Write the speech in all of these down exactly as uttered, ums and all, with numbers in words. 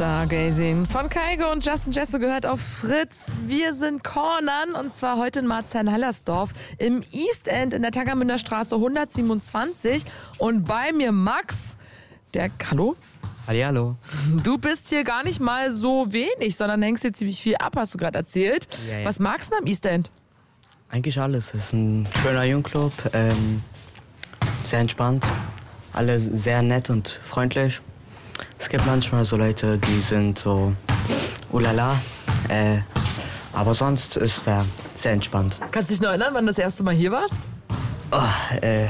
Stargazing von Kaigo und Justin Jesso gehört auf Fritz. Wir sind Cornern und zwar heute in Marzahn-Hellersdorf im East End in der Tangermünder Straße hundertsiebenundzwanzig. Und bei mir Max, der... Hallo? Hallihallo. Du bist hier gar nicht mal so wenig, sondern hängst hier ziemlich viel ab, hast du gerade erzählt. Ja, ja. Was magst du denn am East End? Eigentlich alles. Es ist ein schöner Jungclub, ähm, sehr entspannt, alle sehr nett und freundlich. Es gibt manchmal so Leute, die sind so ulala, äh, aber sonst ist er sehr entspannt. Kannst du dich noch erinnern, wann du das erste Mal hier warst? Oh, äh,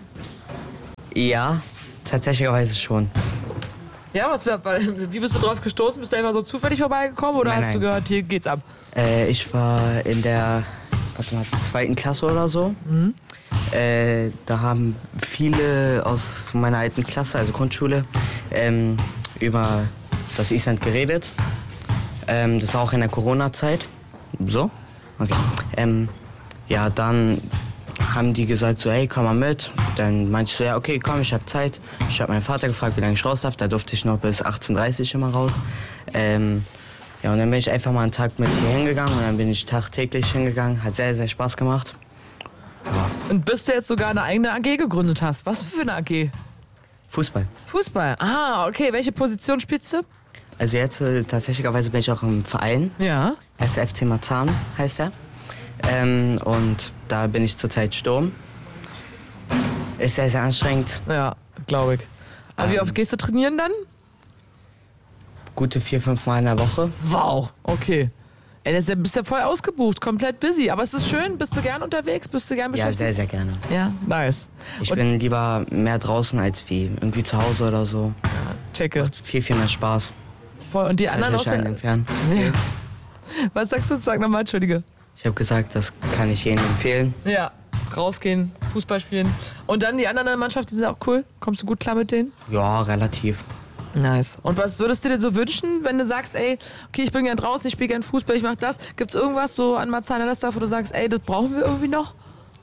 ja, tatsächlicherweise schon. Ja, was, wie bist du drauf gestoßen? Bist du einfach so zufällig vorbeigekommen oder Nein, hast nein. du gehört, hier geht's ab? Äh, ich war in der warte mal, zweiten Klasse oder so. Mhm. Äh, da haben viele aus meiner alten Klasse, also Grundschule, ähm, über das East End geredet. Ähm, das war auch in der Corona-Zeit. So? Okay. Ähm, ja, dann haben die gesagt so, hey, komm mal mit. Dann meinte ich so, ja, okay, komm, ich hab Zeit. Ich habe meinen Vater gefragt, wie lange ich raus darf. Da durfte ich noch bis achtzehn Uhr dreißig immer raus. Ähm, ja, und dann bin ich einfach mal einen Tag mit hier hingegangen und dann bin ich tagtäglich hingegangen. Hat sehr, sehr Spaß gemacht. Ja. Und bis du jetzt sogar eine eigene A G gegründet hast. Was für eine A G? Fußball. Fußball. Ah, okay. Welche Position spielst du? Also jetzt äh, tatsächlicherweise bin ich auch im Verein. Ja. S F C Marzahn heißt er. Ähm, und da bin ich zurzeit Sturm. Ist sehr, sehr anstrengend. Ja, glaube ich. Aber ähm, wie oft gehst du trainieren dann? Gute vier, fünf Mal in der Woche. Wow, okay. Ey, das ist ja, bist ja voll ausgebucht, komplett busy. Aber es ist schön, bist du gern unterwegs, bist du gern Ja, beschäftigt? sehr, sehr gerne. Ja, nice. Ich Und bin lieber mehr draußen als wie irgendwie zu Hause oder so. checke. Macht viel, viel mehr Spaß. Voll. Und die anderen Als aus der... entfernen. Ja. Was sagst du? Sag nochmal, Entschuldige. Ich habe gesagt, das kann ich jedem empfehlen. Ja, rausgehen, Fußball spielen. Und dann die anderen in der Mannschaft, die sind auch cool. Kommst du gut klar mit denen? Ja, relativ. Nice. Und was würdest du dir so wünschen, wenn du sagst, ey, okay, ich bin gern draußen, ich spiele gern Fußball, ich mach das. Gibt's irgendwas so an Marzahn-Hellersdorf, wo du sagst, ey, das brauchen wir irgendwie noch?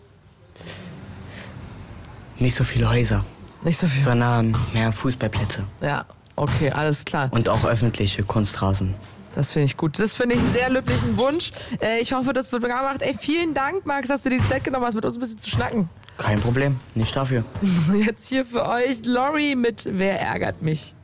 Nicht so viele Häuser, Nicht so viel. sondern mehr Fußballplätze. Ja, okay, alles klar. Und auch öffentliche Kunstrasen. Das finde ich gut. Das finde ich einen sehr löblichen Wunsch. Äh, ich hoffe, das wird gemacht. Ey, vielen Dank, Max, dass du dir die Zeit genommen hast, mit uns ein bisschen zu schnacken. Kein Problem, nicht dafür. Jetzt hier für euch Lori mit Wer ärgert mich?